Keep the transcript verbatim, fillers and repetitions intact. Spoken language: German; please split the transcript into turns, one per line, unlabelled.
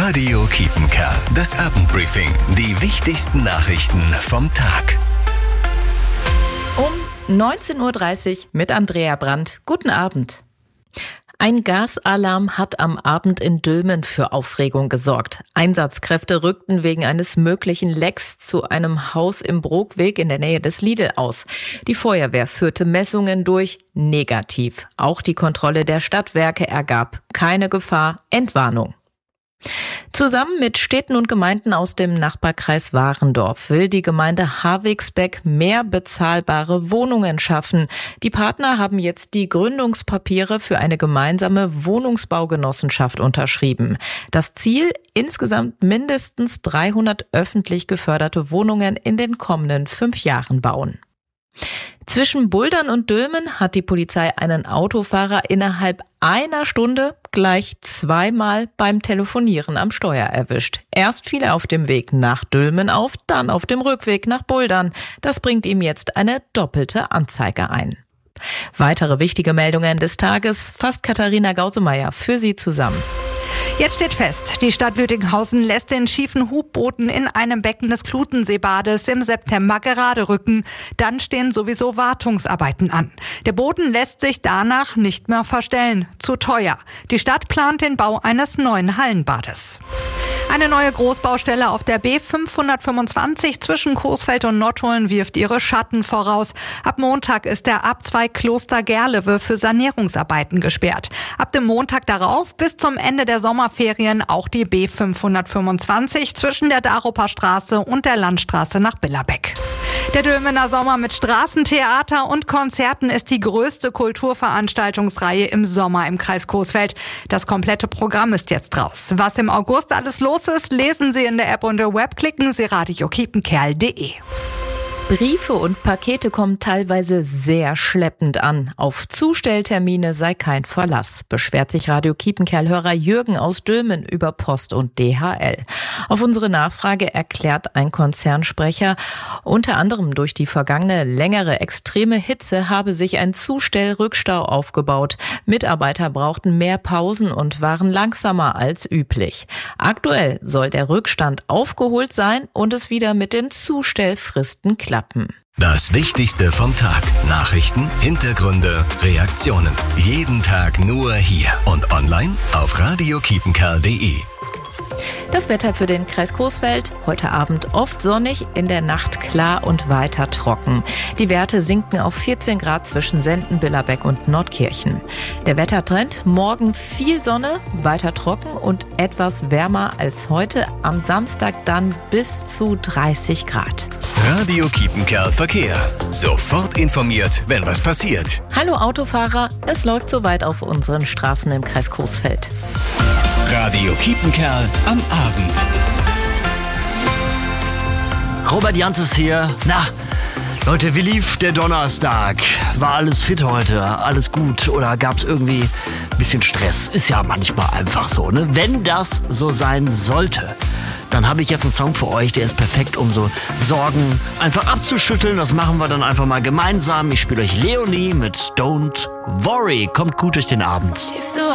Radio Kiepenkerl, das Abendbriefing. Die wichtigsten Nachrichten vom Tag.
Um neunzehn Uhr dreißig mit Andrea Brandt. Guten Abend. Ein Gasalarm hat am Abend in Dülmen für Aufregung gesorgt. Einsatzkräfte rückten wegen eines möglichen Lecks zu einem Haus im Brookweg in der Nähe des Lidl aus. Die Feuerwehr führte Messungen durch, negativ. Auch die Kontrolle der Stadtwerke ergab keine Gefahr, Entwarnung. Zusammen mit Städten und Gemeinden aus dem Nachbarkreis Warendorf will die Gemeinde Havigsbeck mehr bezahlbare Wohnungen schaffen. Die Partner haben jetzt die Gründungspapiere für eine gemeinsame Wohnungsbaugenossenschaft unterschrieben. Das Ziel: insgesamt mindestens dreihundert öffentlich geförderte Wohnungen in den kommenden fünf Jahren bauen. Zwischen Buldern und Dülmen hat die Polizei einen Autofahrer innerhalb einer Stunde gleich zweimal beim Telefonieren am Steuer erwischt. Erst fiel er auf dem Weg nach Dülmen auf, dann auf dem Rückweg nach Buldern. Das bringt ihm jetzt eine doppelte Anzeige ein. Weitere wichtige Meldungen des Tages fasst Katharina Gausemeyer für Sie zusammen.
Jetzt steht fest, die Stadt Lüdinghausen lässt den schiefen Hubboden in einem Becken des Klutenseebades im September gerade rücken. Dann stehen sowieso Wartungsarbeiten an. Der Boden lässt sich danach nicht mehr verstellen. Zu teuer. Die Stadt plant den Bau eines neuen Hallenbades. Eine neue Großbaustelle auf der B fünfhundertfünfundzwanzig zwischen Coesfeld und Nottuln wirft ihre Schatten voraus. Ab Montag ist der Abzweig Kloster Gerlewe für Sanierungsarbeiten gesperrt. Ab dem Montag darauf bis zum Ende der Sommerferien auch die B fünfhundertfünfundzwanzig zwischen der Daruper Straße und der Landstraße nach Billerbeck. Der Dülmener Sommer mit Straßentheater und Konzerten ist die größte Kulturveranstaltungsreihe im Sommer im Kreis Coesfeld. Das komplette Programm ist jetzt raus. Was im August alles los ist, lesen Sie in der App und der Web. Klicken Sie radio kiepenkerl punkt de.
Briefe und Pakete kommen teilweise sehr schleppend an. Auf Zustelltermine sei kein Verlass, beschwert sich Radio Kiepenkerl-Hörer Jürgen aus Dülmen über Post und D H L. Auf unsere Nachfrage erklärt ein Konzernsprecher, unter anderem durch die vergangene längere extreme Hitze habe sich ein Zustellrückstau aufgebaut. Mitarbeiter brauchten mehr Pausen und waren langsamer als üblich. Aktuell soll der Rückstand aufgeholt sein und es wieder mit den Zustellfristen klappen.
Das Wichtigste vom Tag. Nachrichten, Hintergründe, Reaktionen. Jeden Tag nur hier und online auf radio kiepenkerl punkt de.
Das Wetter für den Kreis Coesfeld: heute Abend oft sonnig, in der Nacht klar und weiter trocken. Die Werte sinken auf vierzehn Grad zwischen Senden, Billerbeck und Nordkirchen. Der Wettertrend: morgen viel Sonne, weiter trocken und etwas wärmer als heute. Am Samstag dann bis zu dreißig Grad.
Radio Kiepenkerl Verkehr. Sofort informiert, wenn was passiert.
Hallo Autofahrer, es läuft soweit auf unseren Straßen im Kreis Coesfeld.
Radio Kiepenkerl am Abend.
Robert Jans ist hier. Na, Leute, wie lief der Donnerstag? War alles fit heute? Alles gut? Oder gab es irgendwie ein bisschen Stress? Ist ja manchmal einfach so, ne? Wenn das so sein sollte, dann habe ich jetzt einen Song für euch, der ist perfekt, um so Sorgen einfach abzuschütteln. Das machen wir dann einfach mal gemeinsam. Ich spiele euch Leonie mit Don't Worry. Kommt gut durch den Abend.